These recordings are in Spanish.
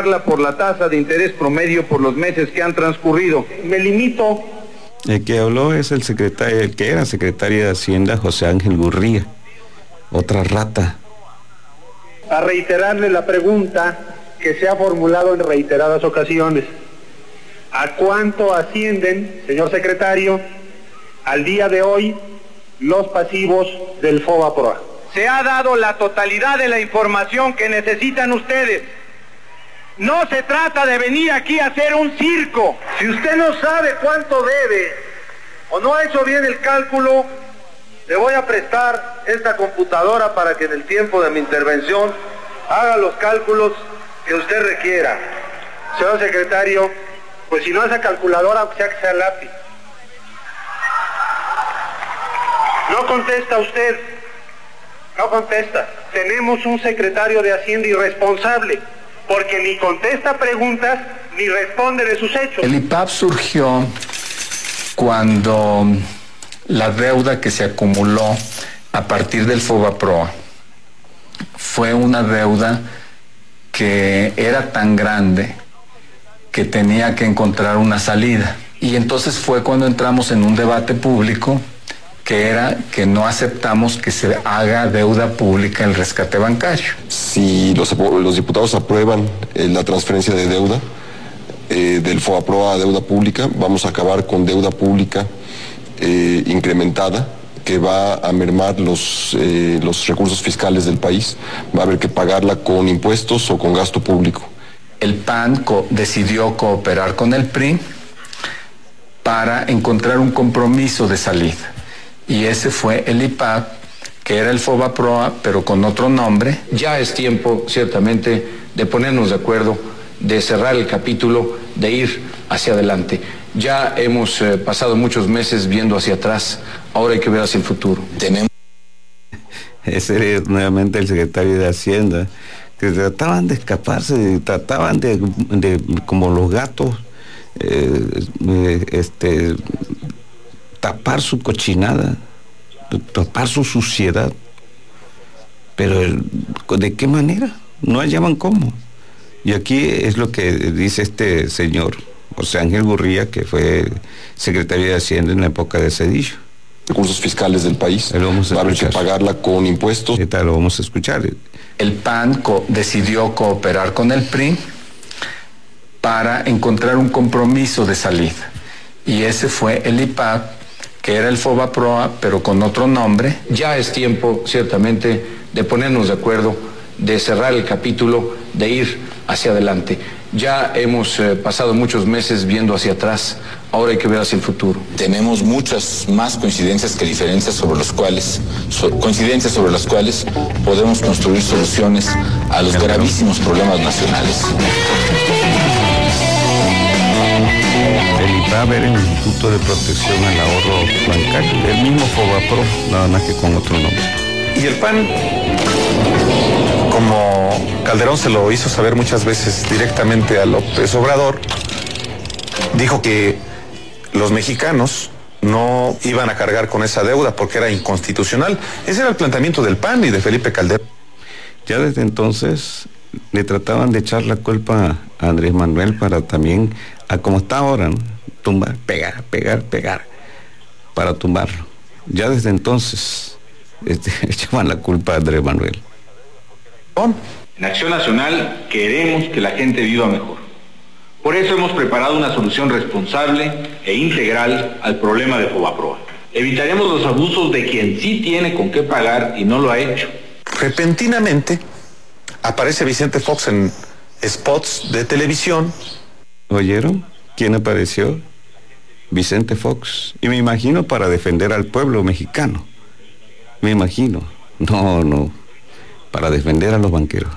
multiplicarla por la tasa de interés promedio por los meses que han transcurrido. Me limito. El que habló es el que era secretario de Hacienda, José Ángel Gurría, otra rata. A reiterarle la pregunta que se ha formulado en reiteradas ocasiones. ¿A cuánto ascienden, señor secretario, al día de hoy los pasivos del FOBAPROA? Se ha dado la totalidad de la información que necesitan ustedes. No se trata de venir aquí a hacer un circo. Si usted no sabe cuánto debe o no ha hecho bien el cálculo, le voy a prestar esta computadora para que en el tiempo de mi intervención haga los cálculos que usted requiera. Señor secretario, pues si no esa calculadora, aunque sea que sea lápiz. No contesta usted. No contesta. Tenemos un secretario de Hacienda irresponsable, porque ni contesta preguntas ni responde de sus hechos. El IPAP surgió cuando la deuda que se acumuló a partir del FOBAPROA fue una deuda que era tan grande que tenía que encontrar una salida. Y entonces fue cuando entramos en un debate público que era que no aceptamos que se haga deuda pública el rescate bancario. Si los diputados aprueban la transferencia de deuda del FOBAPROA a deuda pública, vamos a acabar con deuda pública incrementada, que va a mermar los recursos fiscales del país. Va a haber que pagarla con impuestos o con gasto público. El PAN decidió cooperar con el PRI para encontrar un compromiso de salida. Y ese fue el IPAP, que era el FOBAPROA, pero con otro nombre. Ya es tiempo, ciertamente, de ponernos de acuerdo, de cerrar el capítulo, de ir hacia adelante. Ya hemos pasado muchos meses viendo hacia atrás, ahora hay que ver hacia el futuro. Ese era nuevamente el secretario de Hacienda, que trataban de escaparse, trataban de como los gatos, tapar su cochinada, tapar su suciedad. Pero ¿de qué manera? No hallaban cómo. Y aquí es lo que dice este señor, José Ángel Gurría, que fue secretario de Hacienda en la época de Zedillo. Recursos fiscales del país, va a haber que pagarla con impuestos. Ahorita lo vamos a escuchar. El PAN decidió cooperar con el PRI para encontrar un compromiso de salida. Y ese fue el IPAP, que era el FOBAPROA, pero con otro nombre. Ya es tiempo, ciertamente, de ponernos de acuerdo, de cerrar el capítulo, de ir hacia adelante. Ya hemos pasado muchos meses viendo hacia atrás, ahora hay que ver hacia el futuro. Tenemos muchas más coincidencias que diferencias sobre las cuales podemos construir soluciones a los gravísimos problemas nacionales. El IPAB era el Instituto de Protección al Ahorro Bancario, el mismo FOBAPRO, nada más que con otro nombre. Y el PAN, como Calderón se lo hizo saber muchas veces directamente a López Obrador, dijo que los mexicanos no iban a cargar con esa deuda porque era inconstitucional. Ese era el planteamiento del PAN y de Felipe Calderón. Ya desde entonces le trataban de echar la culpa a Andrés Manuel para también, a como está ahora, ¿no? Tumbar, pegar, para tumbarlo. Ya desde entonces echaban la culpa a Andrés Manuel. En Acción Nacional queremos que la gente viva mejor. Por eso hemos preparado una solución responsable e integral al problema de FOBAPROA. Evitaremos los abusos de quien sí tiene con qué pagar y no lo ha hecho. Repentinamente aparece Vicente Fox en spots de televisión. ¿Oyeron? ¿Quién apareció? Vicente Fox. Y me imagino para defender al pueblo mexicano. Me imagino. No. Para defender a los banqueros.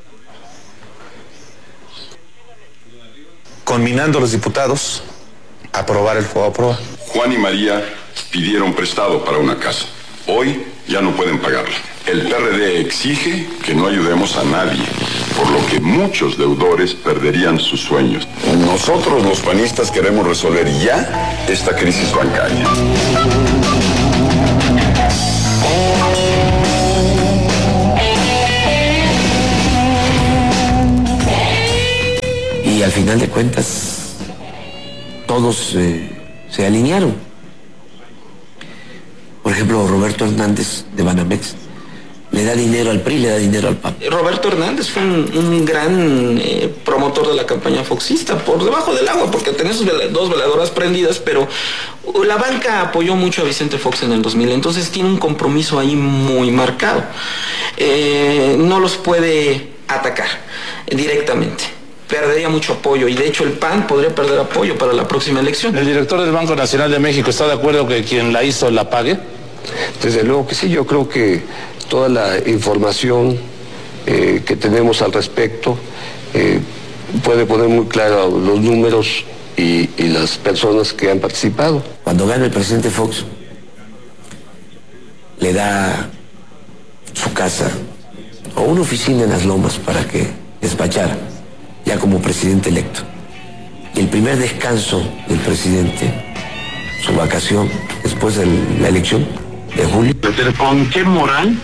Conminando a los diputados a aprobar el FOBAPROA. Juan y María pidieron prestado para una casa. Hoy ya no pueden pagarla. El PRD exige que no ayudemos a nadie, por lo que muchos deudores perderían sus sueños. Nosotros los panistas queremos resolver ya esta crisis bancaria. Y al final de cuentas, todos se alinearon. Por ejemplo, Roberto Hernández de Banamex le da dinero al PRI, le da dinero al PAN. Roberto Hernández fue un gran promotor de la campaña foxista, por debajo del agua, porque tenía sus dos veladoras prendidas, pero la banca apoyó mucho a Vicente Fox en el 2000, entonces tiene un compromiso ahí muy marcado. No los puede atacar directamente. Perdería mucho apoyo, y de hecho el PAN podría perder apoyo para la próxima elección. ¿El director del Banco Nacional de México está de acuerdo que quien la hizo la pague? Desde luego que sí, yo creo que toda la información que tenemos al respecto puede poner muy claro los números y las personas que han participado. Cuando gana el presidente Fox, le da su casa o una oficina en Las Lomas para que despachara, ya como presidente electo. Y el primer descanso del presidente, su vacación después de la elección de julio. ¿Pero con qué moral?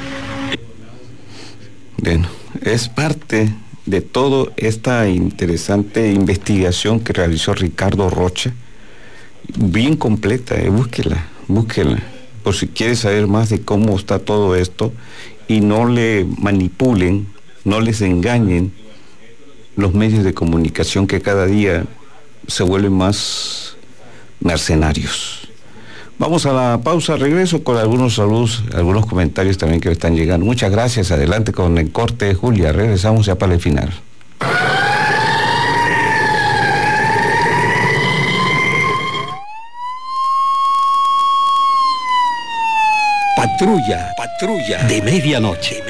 Bueno, es parte de toda esta interesante investigación que realizó Ricardo Rocha, bien completa, búsquela, por si quiere saber más de cómo está todo esto, y no le manipulen, no les engañen los medios de comunicación que cada día se vuelven más mercenarios. Vamos a la pausa, regreso con algunos saludos, algunos comentarios también que me están llegando. Muchas gracias, adelante con el corte, Julia, regresamos ya para el final. Patrulla de medianoche.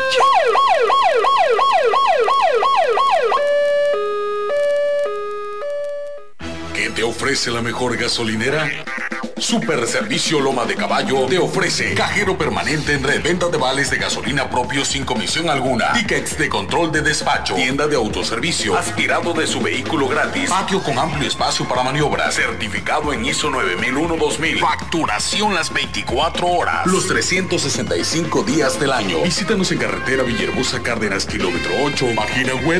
¿Qué te ofrece la mejor gasolinera? Super Servicio Loma de Caballo te ofrece cajero permanente en red, venta de vales de gasolina propios sin comisión alguna, tickets de control de despacho, tienda de autoservicio, aspirado de su vehículo gratis, patio con amplio espacio para maniobras, certificado en ISO 9001-2000, facturación las 24 horas, los 365 días del año. Visítanos en carretera Villahermosa Cárdenas, kilómetro 8, página web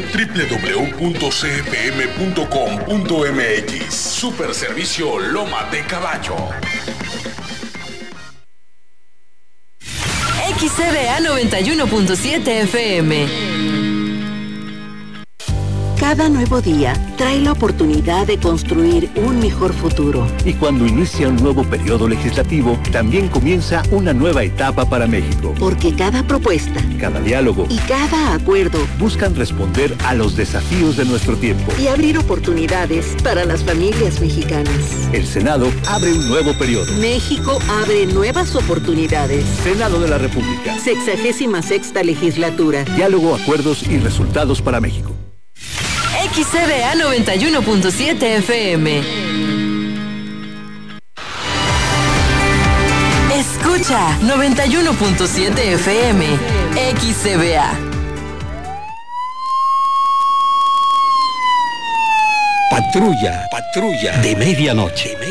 www.cfm.com.mx. Super Servicio Loma de Caballo. XCBA 91.7 FM. Cada nuevo día trae la oportunidad de construir un mejor futuro. Y cuando inicia un nuevo periodo legislativo, también comienza una nueva etapa para México. Porque cada propuesta, cada diálogo y cada acuerdo buscan responder a los desafíos de nuestro tiempo y abrir oportunidades para las familias mexicanas. El Senado abre un nuevo periodo. México abre nuevas oportunidades. Senado de la República. 66ª legislatura. Diálogo, acuerdos y resultados para México. XCBA 91.7 FM. Escucha 91.7 FM. XCBA. Patrulla de medianoche.